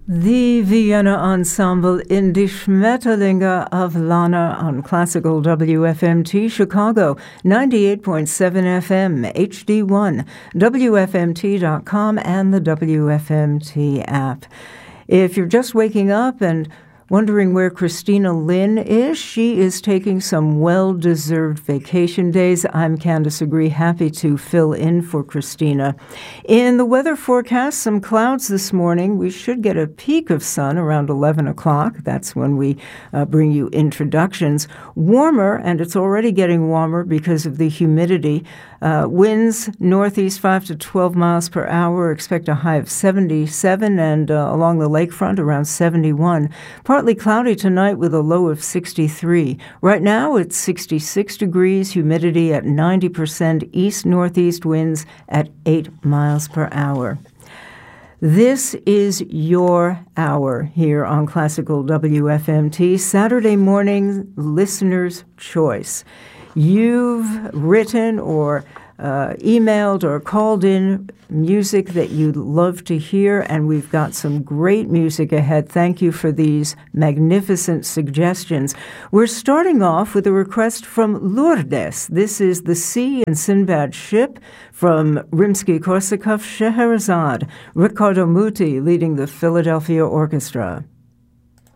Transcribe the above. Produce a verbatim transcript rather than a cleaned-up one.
The Vienna Ensemble in Die Schmetterlinge of Lana on Classical W F M T Chicago, ninety-eight point seven F M, H D one, W F M T dot com, and the W F M T app. If you're just waking up and wondering where Christina Lynn is, she is taking some well-deserved vacation days. I'm Candace Agree, happy to fill in for Christina. In the weather forecast, some clouds this morning. We should get a peak of sun around eleven o'clock. That's when we uh, bring you introductions. Warmer, and it's already getting warmer because of the humidity. Uh, winds northeast five to twelve miles per hour. Expect a high of seventy-seven, and uh, along the lakefront around seventy-one. Partly cloudy tonight with a low of sixty-three. Right now it's sixty-six degrees, humidity at ninety percent, east-northeast winds at eight miles per hour. This is your hour here on Classical W F M T, Saturday morning listener's choice. You've written or uh, emailed or called in music that you'd love to hear, and we've got some great music ahead. Thank you for these magnificent suggestions. We're starting off with a request from Lourdes. This is The Sea and Sinbad Ship from Rimsky-Korsakov, Scheherazade, Riccardo Muti leading the Philadelphia Orchestra.